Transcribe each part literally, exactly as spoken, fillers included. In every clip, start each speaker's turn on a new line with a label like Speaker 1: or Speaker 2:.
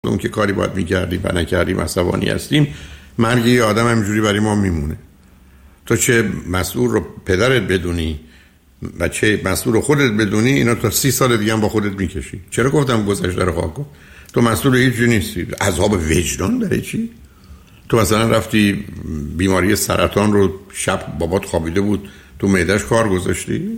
Speaker 1: اون که کاری باید میکردیم و نکردیم عصبانی هستیم، مرگ یه آدم همینجوری برای ما میمونه. تو چه مسئول رو پدرت بدونی و چه مسئول رو خودت بدونی، اینا تا سی سال دیگه هم با خودت میکشی. چرا گفتم گذشته رو خاک کن؟ تو مسئول هیچ چیزی نیستی. عذاب وجدان برای چی؟ تو مثلا رفتی بیماری سرطان رو شب بابات خوابیده بود تو معده‌اش کار گذاشتی؟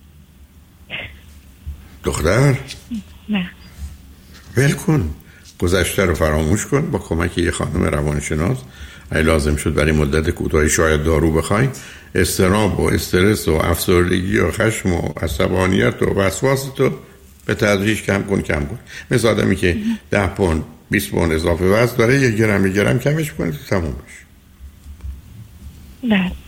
Speaker 1: دختر
Speaker 2: نه،
Speaker 1: ول کن، گذشته رو فراموش کن. با کمک یه خانم روانشناس اگه لازم شد برای مدت کوتاهی شاید دارو بخوای، اضطراب و استرس و افسردگی و خشم و عصبانیت و وسواس تو به تدریج کم کن کم کن. مثل آدمی که ده پوند بیست پوند اضافه وزن داره، یک گرم یک گرم کمش کنه تو تموم بشه.
Speaker 2: نه،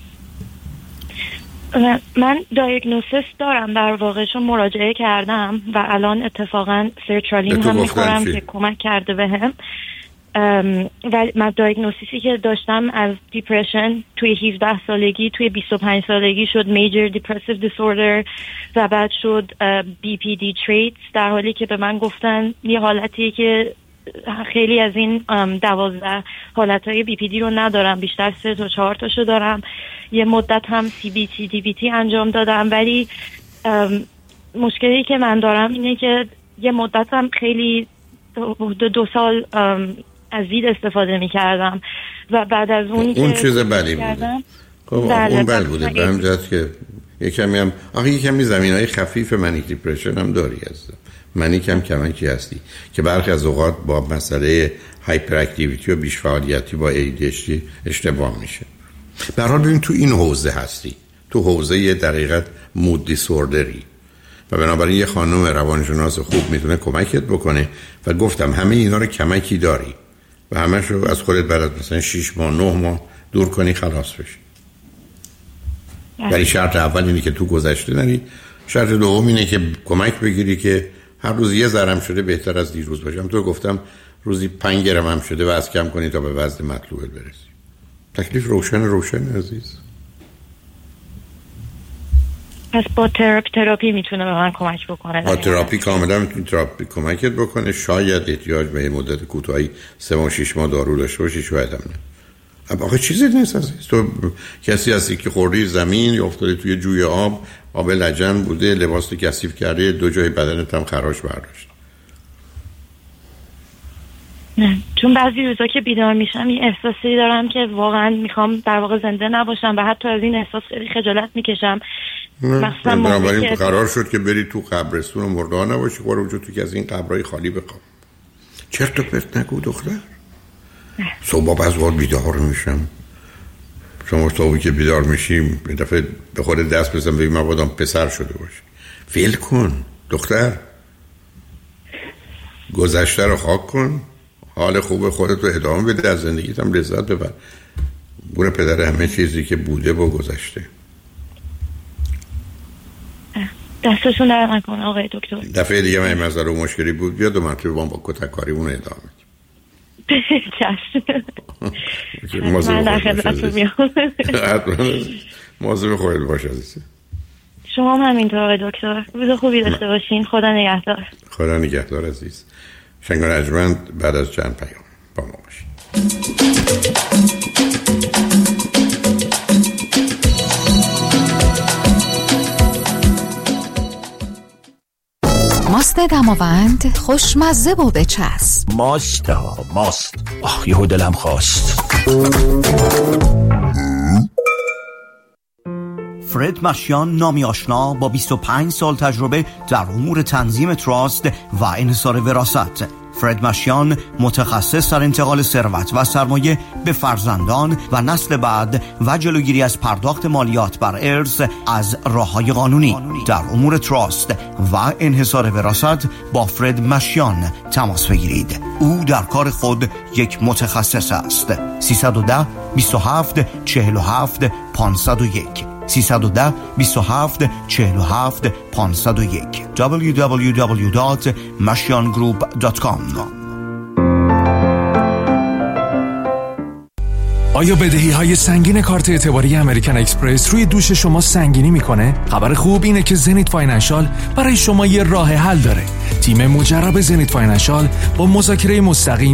Speaker 2: من دایگنوستیس دارم در واقع، چون مراجعه کردم و الان اتفاقا سرترالین هم میخورم که کمک کرده بهم. و من دایگنوستیسی که داشتم از دیپرشن توی هفده سالگی، توی بیست و پنج سالگی شد میجر دیپرسیو دیسوردر و بعد شد بی پی دی تریتس، در حالی که به من گفتن یه حالتی که خیلی از این دوازده حالتهای بی پی دی رو ندارم، بیشتر سه تا چهار تاشو دارم. یه مدت هم سی بی تی دی بی تی انجام دادم، ولی مشکلی که من دارم اینه که یه مدت هم خیلی دو, دو سال از وید استفاده می کردم و بعد از اون
Speaker 1: اون چیز بدی بوده. خب اون بد بوده به هم جهت که یکمی هم آخه یکمی زمین های خفیف منیک دیپرشن هم داری هستم. منیک هم کمکی هستی که برخی از اوقات با مسئله هایپر اکتیویتی و بیش فعالیتی با ای دی اچ دی اشتباه میشه. به هر حال ببین تو این حوزه هستی، تو حوزه در حقیقت مود دیسوردری و بنابراین یه خانم روانشناس خوب میتونه کمکت بکنه و گفتم همه اینا رو کمکی داری و همش رو از خودت بعد از مثلا شش ماه نه ماه دور کنی خلاص بشی. ولی شرط اول اینه که تو گذشته نری. شرط دوم اینه که کمک بگیری که هر روز یه ذرم شده بهتر از دیروز باشه. تو گفتم روزی پنج گرم هم شده و از کم کنی تا به وزن مطلوبت برسی. تکلیف روشن روشن عزیز.
Speaker 2: پس با تراپی تراپی میتونه به من کمک بکنه.
Speaker 1: با تراپی کاملا میتونه تراپی کمکت بکنه. شاید احتیاج به مدت کوتاهی سه ماه شش ماه دارو داشته باشی، شاید هم نه. آخه چیزی نیست عزیز. تو کسی هستی که خوردی زمین یا افتادی توی جوی آب، آب لجن بوده، لباس کثیف کرده، دو جای بدنت هم خراش برداشت.
Speaker 2: نه، چون بعضی روزا که بیدار میشم این احساسی دارم که واقعا میخوام در واقع زنده نباشم و حتی از این احساس خیلی خجالت میکشم. مثلا
Speaker 1: بنابراین که قرار شد که بری تو قبرستون و مرده نباشی، قرار وجود تو که از این قبرهای خالی بخواب. چرت و پرت نگو دختر. صبح از وقت بیدار میشم. شما صبحی که بیدار میشیم یه دفعه به خودت دست بزن ببین مبادم پسر شده باشی. فیل کن دختر، گذشته رو خاک کن، حال خوب خودت رو ادامه بده، از زندگیت هم لذت ببر. بوره پدر همه چیزی که بوده با گذشته.
Speaker 2: دستشون در نکنه آقای دکتر.
Speaker 1: دفعه دیگه من مسئله و مشکلی بود بیاد و منطقه با با کتککاریمون ادامه بدیم.
Speaker 2: من در خدمتتون میام.
Speaker 1: مواظب خودت باش عزیزم.
Speaker 2: شما هم همینطور آقای دکتر. روز خوبی داشته باشین. خدا نگهدار.
Speaker 1: خدا نگهدار عزیز. شنگان ارجمند بعد از چند پیام با ما باشید.
Speaker 3: ماست دماوند خوشمزه و بچسب.
Speaker 4: ماست ها ماست. آخ یهو دلم خواست. فرد مشیان نامی آشنا با بیست و پنج سال تجربه در امور تنظیم تراست و انحصار وراثت. فرد مشیان متخصص در انتقال ثروت و سرمایه به فرزندان و نسل بعد و جلوگیری از پرداخت مالیات بر ارث از راه‌های قانونی. در امور تراست و انحصار وراثت با فرد مشیان تماس بگیرید. او در کار خود یک متخصص است. سیصد و ده بیست و هفت چهل و هفت پانصد و یک سیصد و ده بیست و هفت چهل و هفت پانصد و یک دبلیو دبلیو دبلیو دات مشیان گروپ دات کام.
Speaker 5: آیا بدهی های سنگین کارت اعتباری امریکن اکسپرس روی دوش شما سنگینی میکنه؟ خبر خوب اینه که زنیت فاینانشال برای شما یه راه حل داره. تیم مجرب زنیت فاینانشال با مذاکره مستقیم